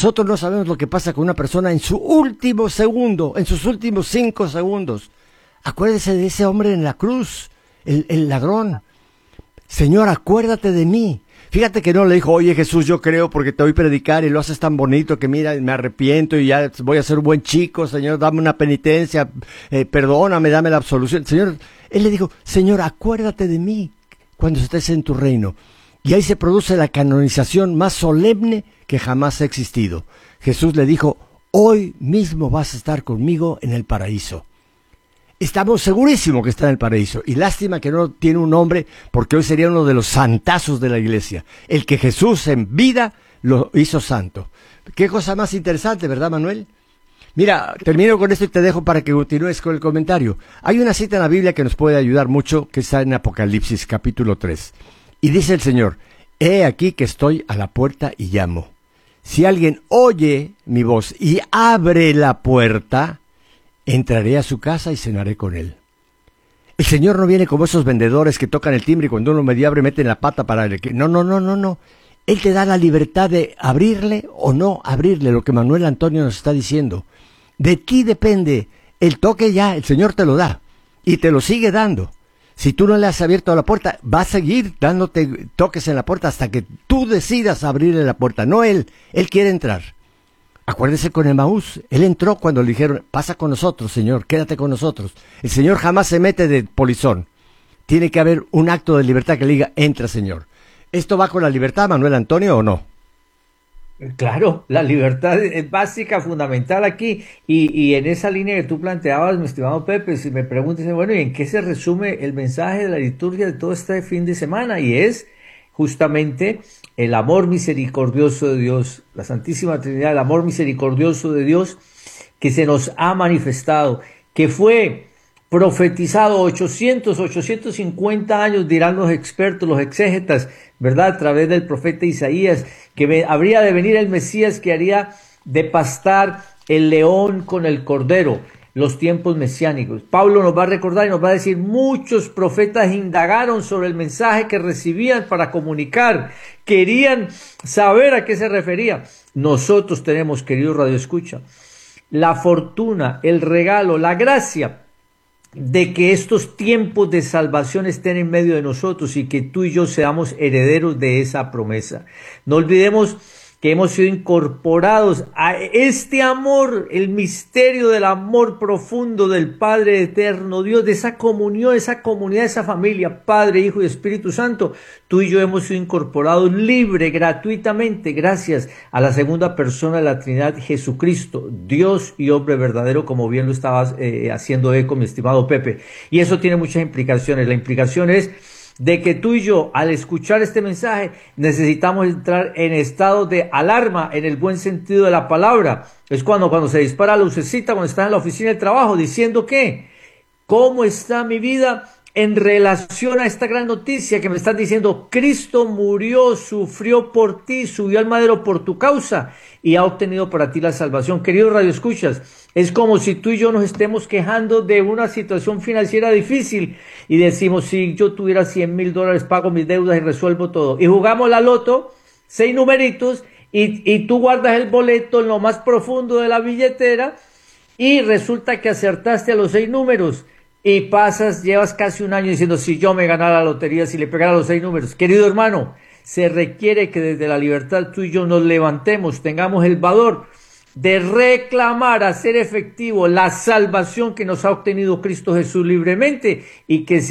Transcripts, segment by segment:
nosotros no sabemos lo que pasa con una persona en su último segundo, en sus últimos 5 segundos. Acuérdese de ese hombre en la cruz, el ladrón. Señor, acuérdate de mí. Fíjate que no le dijo, oye Jesús, yo creo porque te voy a predicar y lo haces tan bonito que mira, me arrepiento y ya voy a ser un buen chico, Señor, dame una penitencia, perdóname, dame la absolución. Señor, él le dijo, Señor, acuérdate de mí cuando estés en tu reino. Y ahí se produce la canonización más solemne que jamás ha existido. Jesús le dijo, hoy mismo vas a estar conmigo en el paraíso. Estamos segurísimos que está en el paraíso. Y lástima que no tiene un nombre, porque hoy sería uno de los santazos de la iglesia. El que Jesús en vida lo hizo santo. Qué cosa más interesante, ¿verdad, Manuel? Mira, termino con esto y te dejo para que continúes con el comentario. Hay una cita en la Biblia que nos puede ayudar mucho, que está en Apocalipsis capítulo 3. Y dice el Señor, he aquí que estoy a la puerta y llamo. Si alguien oye mi voz y abre la puerta, entraré a su casa y cenaré con él. El Señor no viene como esos vendedores que tocan el timbre y cuando uno medio abre meten la pata para el que... No. Él te da la libertad de abrirle o no abrirle, lo que Manuel Antonio nos está diciendo. De ti depende. El toque ya, el Señor te lo da y te lo sigue dando. Si tú no le has abierto la puerta, va a seguir dándote toques en la puerta hasta que tú decidas abrirle la puerta. No él quiere entrar. Acuérdese con Emaús, él entró cuando le dijeron, pasa con nosotros, Señor, quédate con nosotros. El Señor jamás se mete de polizón. Tiene que haber un acto de libertad que le diga, entra, Señor. ¿Esto va con la libertad, Manuel Antonio, o no? Claro, la libertad es básica, fundamental aquí, y en esa línea que tú planteabas, mi estimado Pepe, si me preguntas, bueno, ¿y en qué se resume el mensaje de la liturgia de todo este fin de semana? Y es justamente el amor misericordioso de Dios, la Santísima Trinidad, el amor misericordioso de Dios que se nos ha manifestado, que fue profetizado 850 años, dirán los expertos, los exégetas, ¿verdad? A través del profeta Isaías, que habría de venir el Mesías que haría de pastar el león con el cordero, los tiempos mesiánicos. Pablo nos va a recordar y nos va a decir, muchos profetas indagaron sobre el mensaje que recibían para comunicar, querían saber a qué se refería. Nosotros tenemos, querido Radio Escucha, la fortuna, el regalo, la gracia de que estos tiempos de salvación estén en medio de nosotros y que tú y yo seamos herederos de esa promesa. No olvidemos que hemos sido incorporados a este amor, el misterio del amor profundo del Padre eterno Dios, de esa comunión, esa comunidad, esa familia, Padre, Hijo y Espíritu Santo. Tú y yo hemos sido incorporados libre, gratuitamente, gracias a la segunda persona de la Trinidad, Jesucristo, Dios y hombre verdadero, como bien lo estabas haciendo eco, mi estimado Pepe. Y eso tiene muchas implicaciones. La implicación es de que tú y yo, al escuchar este mensaje, necesitamos entrar en estado de alarma, en el buen sentido de la palabra. Es cuando se dispara la lucecita, cuando estás en la oficina de trabajo, diciendo que, ¿cómo está mi vida en relación a esta gran noticia que me están diciendo? Cristo murió, sufrió por ti, subió al madero por tu causa y ha obtenido para ti la salvación. Queridos radioescuchas, es como si tú y yo nos estemos quejando de una situación financiera difícil y decimos, si yo tuviera $100,000, pago mis deudas y resuelvo todo. Y jugamos la loto, 6 numeritos, y tú guardas el boleto en lo más profundo de la billetera y resulta que acertaste a los 6 números. Y llevas casi un año diciendo, si yo me ganara la lotería, si le pegara los 6 números. Querido hermano, se requiere que desde la libertad tú y yo nos levantemos, tengamos el valor de reclamar, hacer efectivo la salvación que nos ha obtenido Cristo Jesús libremente y que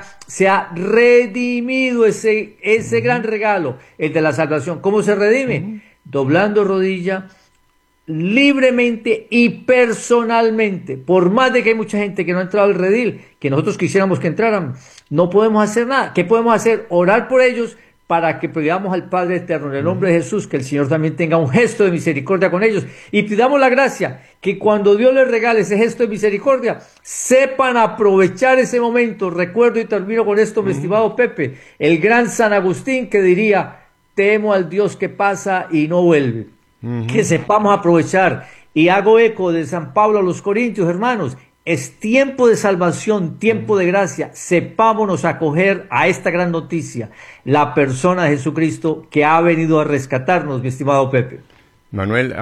sea redimido ese gran regalo, el de la salvación. ¿Cómo se redime? Doblando rodilla, libremente y personalmente. Por más de que hay mucha gente que no ha entrado al redil, que nosotros quisiéramos que entraran, no podemos hacer nada. ¿Qué podemos hacer? Orar por ellos para que pidamos al Padre Eterno en el nombre de Jesús que el Señor también tenga un gesto de misericordia con ellos y pidamos la gracia que cuando Dios les regale ese gesto de misericordia sepan aprovechar ese momento. Recuerdo y termino con esto, mi estimado Pepe, el gran San Agustín que diría, temo al Dios que pasa y no vuelve. Que sepamos aprovechar. Y hago eco de San Pablo a los Corintios, hermanos, es tiempo de salvación, tiempo de gracia. Sepámonos acoger a esta gran noticia, la persona de Jesucristo que ha venido a rescatarnos, mi estimado Pepe. Manuel,